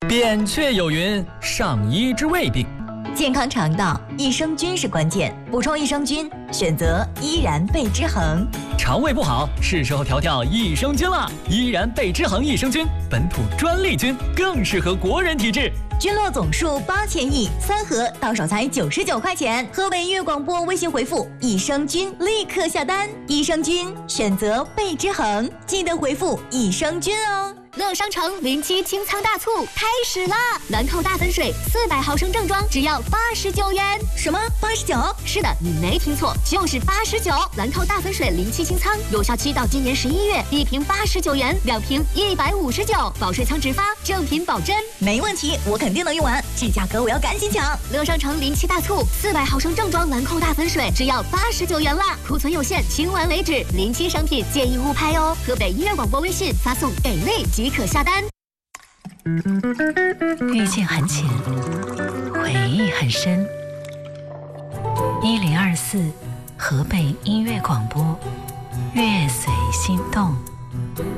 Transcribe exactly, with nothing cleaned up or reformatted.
扁鹊有云：上医之未病。 健康肠道，益生菌是关键。补充益生菌，选择依然贝之恒。 肠胃不好，是时候调调益生菌了。依然贝之恒益生菌，本土专利菌，更适合国人体质。 菌落总数八千亿，三盒到手才九十九块钱。河北音乐广播微信回复“益生菌”，立刻下单。益生菌选择贝之恒，记得回复“益生菌”哦。 乐商城零七清仓大促开始了，兰蔻大粉水四百毫升正装只要八十九元。 什么？八十九？ 是的，你没听错，就是八十九。兰蔻大粉水零七清仓有效期到今年十一月，一瓶八十九元，两瓶一百五十九，保税仓直发，正品保真。 没问题，我肯定能用完，这价格我要赶紧抢。 乐商城零七大促，四百毫升正装兰蔻大粉水只要八十九元啦，库存有限，清完为止。零七商品建议勿拍哦。河北音乐广播微信发送给力即可下单。 遇见很浅，回忆很深。一零二四河北音乐广播，乐随心动。